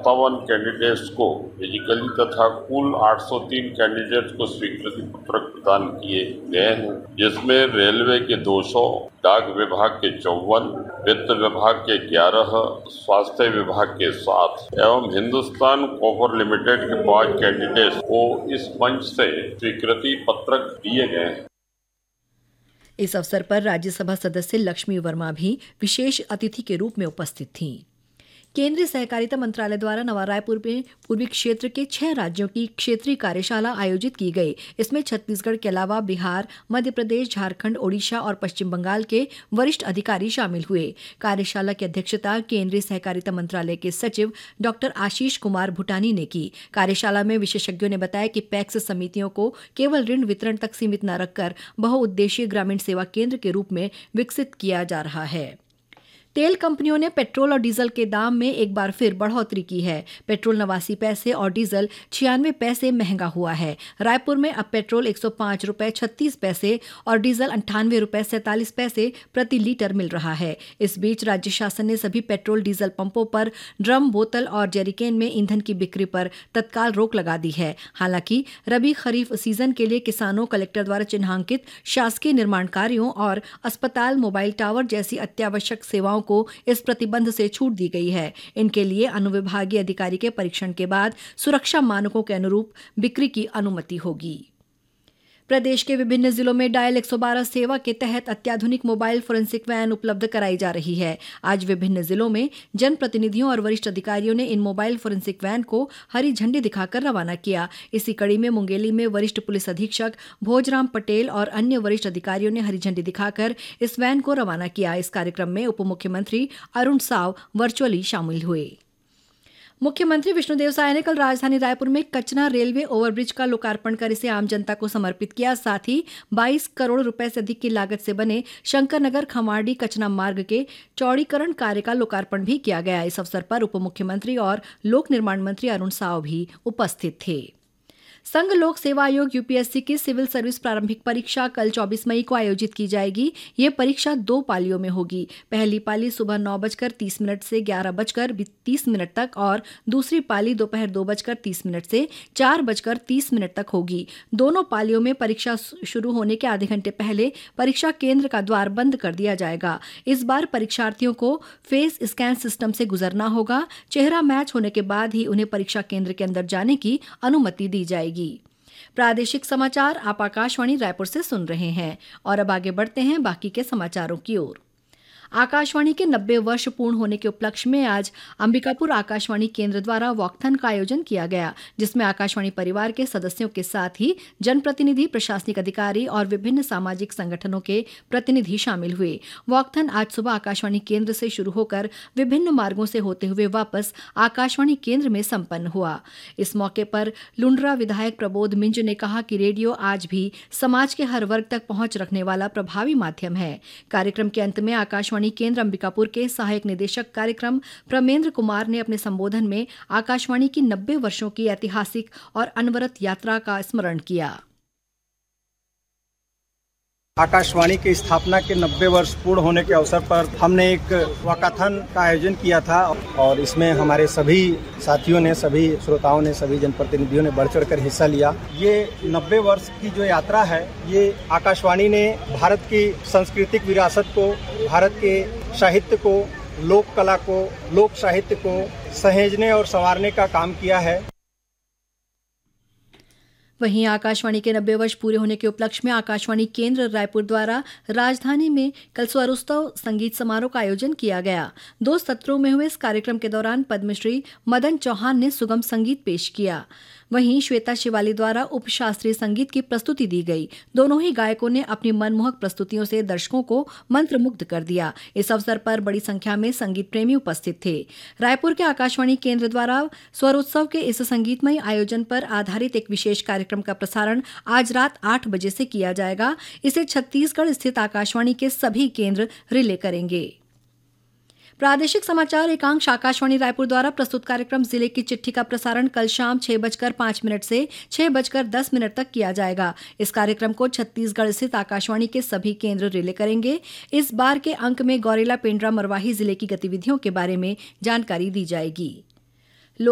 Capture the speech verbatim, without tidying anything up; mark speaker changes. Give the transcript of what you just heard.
Speaker 1: सत्तावन कैंडिडेट्स को फिजिकली तथा कुल आठ सौ तीन कैंडिडेट्स को स्वीकृति पत्रक प्रदान किए गए हैं, जिसमें रेलवे के दो सौ, डाक विभाग के चौवन, वित्त विभाग के ग्यारह, स्वास्थ्य विभाग के सात एवं हिंदुस्तान कॉपर लिमिटेड के पांच कैंडिडेट्स को इस मंच से स्वीकृति पत्रक दिए गए हैं।
Speaker 2: इस अवसर पर राज्यसभा सदस्य लक्ष्मी वर्मा भी विशेष अतिथि के रूप में उपस्थित थीं। केंद्रीय सहकारिता मंत्रालय द्वारा नवा रायपुर में पूर्वी क्षेत्र के छह राज्यों की क्षेत्रीय कार्यशाला आयोजित की गई। इसमें छत्तीसगढ़ के अलावा बिहार, मध्य प्रदेश, झारखंड, ओडिशा और पश्चिम बंगाल के वरिष्ठ अधिकारी शामिल हुए। कार्यशाला की अध्यक्षता केंद्रीय सहकारिता मंत्रालय के सचिव डॉक्टर आशीष कुमार भूटानी ने की। कार्यशाला में विशेषज्ञों ने बताया कि पैक्स समितियों को केवल ऋण वितरण तक सीमित न रखकर बहुउद्देशीय ग्रामीण सेवा केंद्र के रूप में विकसित किया जा रहा है। तेल कंपनियों ने पेट्रोल और डीजल के दाम में एक बार फिर बढ़ोतरी की है। पेट्रोल नवासी पैसे और डीजल छियानवे पैसे महंगा हुआ है। रायपुर में अब पेट्रोल एक सौ पाँच रुपये छत्तीस पैसे और डीजल अंठानवे रुपये सैंतालीस पैसे प्रति लीटर मिल रहा है। इस बीच राज्य शासन ने सभी पेट्रोल डीजल पंपों पर ड्रम, बोतल और जेरिकेन में ईंधन की बिक्री पर तत्काल रोक लगा दी है। हालांकि रबी खरीफ सीजन के लिए किसानों, कलेक्टर द्वारा चिन्हांकित शासकीय निर्माण कार्यों और अस्पताल, मोबाइल टावर जैसी अत्यावश्यक सेवाओं को इस प्रतिबंध से छूट दी गई है। इनके लिए अनुविभागीय अधिकारी के परीक्षण के बाद सुरक्षा मानकों के अनुरूप बिक्री की अनुमति होगी। प्रदेश के विभिन्न जिलों में डायल एक सौ बारह सेवा के तहत अत्याधुनिक मोबाइल फोरेंसिक वैन उपलब्ध कराई जा रही है। आज विभिन्न जिलों में जनप्रतिनिधियों और वरिष्ठ अधिकारियों ने इन मोबाइल फोरेंसिक वैन को हरी झंडी दिखाकर रवाना किया। इसी कड़ी में मुंगेली में वरिष्ठ पुलिस अधीक्षक भोजराम पटेल और अन्य वरिष्ठ अधिकारियों ने हरी झंडी दिखाकर इस वैन को रवाना किया। इस कार्यक्रम में उप मुख्यमंत्री अरुण साव वर्चुअली शामिल हुए। मुख्यमंत्री विष्णुदेव साय ने कल राजधानी रायपुर में कचना रेलवे ओवरब्रिज का लोकार्पण कर इसे आम जनता को समर्पित किया। साथ ही बाईस करोड़ रुपए से अधिक की लागत से बने शंकरनगर खमाड़ी कचना मार्ग के चौड़ीकरण कार्य का लोकार्पण भी किया गया। इस अवसर पर उप मुख्यमंत्री और लोक निर्माण मंत्री अरुण साव भी उपस्थित थे। संघ लोक सेवा आयोग यूपीएससी की सिविल सर्विस प्रारंभिक परीक्षा कल चौबीस मई को आयोजित की जाएगी। ये परीक्षा दो पालियों में होगी। पहली पाली सुबह नौ बजकर तीस मिनट से ग्यारह बजकर तीस मिनट तक और दूसरी पाली दोपहर दो बजकर तीस मिनट से चार बजकर तीस मिनट तक होगी। दोनों पालियों में परीक्षा शुरू होने के आधे घंटे पहले परीक्षा केंद्र का द्वार बंद कर दिया जाएगा। इस बार परीक्षार्थियों को फेस स्कैन सिस्टम से गुजरना होगा। चेहरा मैच होने के बाद ही उन्हें परीक्षा केंद्र के अंदर जाने की अनुमति दी जाएगी। प्रादेशिक समाचार आप आकाशवाणी रायपुर से सुन रहे हैं और अब आगे बढ़ते हैं बाकी के समाचारों की ओर। आकाशवाणी के नब्बे वर्ष पूर्ण होने के उपलक्ष्य में आज अंबिकापुर आकाशवाणी केंद्र द्वारा वॉकथन का आयोजन किया गया, जिसमें आकाशवाणी परिवार के सदस्यों के साथ ही जनप्रतिनिधि, प्रशासनिक अधिकारी और विभिन्न सामाजिक संगठनों के प्रतिनिधि शामिल हुए। वॉकथन आज सुबह आकाशवाणी केंद्र से शुरू होकर विभिन्न मार्गों से होते हुए वापस आकाशवाणी केंद्र में संपन्न हुआ। इस मौके पर लुंड्रा विधायक प्रबोध मिंज ने कहा कि रेडियो आज भी समाज के हर वर्ग तक पहुंच रखने वाला प्रभावी माध्यम है। कार्यक्रम के अंत में आकाशवाणी केंद्र अंबिकापुर के सहायक निदेशक कार्यक्रम प्रमेंद्र कुमार ने अपने संबोधन में आकाशवाणी की नब्बे वर्षों की ऐतिहासिक और अनवरत यात्रा का स्मरण किया।
Speaker 3: आकाशवाणी की स्थापना के नब्बे वर्ष पूर्ण होने के अवसर पर हमने एक वॉकाथन का आयोजन किया था और इसमें हमारे सभी साथियों ने, सभी श्रोताओं ने, सभी जनप्रतिनिधियों ने बढ़ चढ़ कर हिस्सा लिया। ये नब्बे वर्ष की जो यात्रा है, ये आकाशवाणी ने भारत की सांस्कृतिक विरासत को, भारत के साहित्य को, लोक कला को, लोक साहित्य को सहेजने और संवारने का काम किया है।
Speaker 2: वहीं आकाशवाणी के नब्बे वर्ष पूरे होने के उपलक्ष्य में आकाशवाणी केंद्र रायपुर द्वारा राजधानी में कल स्वरोत्सव संगीत समारोह का आयोजन किया गया। दो सत्रों में हुए इस कार्यक्रम के दौरान पद्मश्री मदन चौहान ने सुगम संगीत पेश किया। वहीं श्वेता शिवाली द्वारा उप शास्त्रीय संगीत की प्रस्तुति दी गई। दोनों ही गायकों ने अपनी मनमोहक प्रस्तुतियों से दर्शकों को मंत्रमुग्ध कर दिया। इस अवसर पर बड़ी संख्या में संगीत प्रेमी उपस्थित थे। रायपुर के आकाशवाणी केंद्र द्वारा स्वरोत्सव के इस संगीतमय आयोजन पर आधारित एक विशेष कार्यक्रम का प्रसारण आज रात आठ बजे से किया जाएगा। इसे छत्तीसगढ़ स्थित आकाशवाणी के सभी केंद्र रिले करेंगे। प्रादेशिक समाचार एकांश आकाशवाणी रायपुर द्वारा प्रस्तुत कार्यक्रम जिले की चिट्ठी का प्रसारण कल शाम छह बजकर पांच मिनट से छह बजकर दस मिनट तक किया जाएगा। इस कार्यक्रम को छत्तीसगढ़ स्थित आकाशवाणी के सभी केंद्र रिले करेंगे। इस बार के अंक में गौरेला पेंड्रा मरवाही जिले की गतिविधियों के बारे में जानकारी दी जाएगी।